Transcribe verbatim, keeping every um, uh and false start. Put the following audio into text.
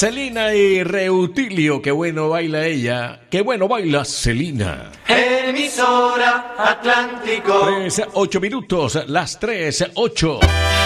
Celina y Reutilio, qué bueno baila ella, qué bueno baila Celina. Emisora Atlántico. Tres, ocho minutos, las tres, ocho.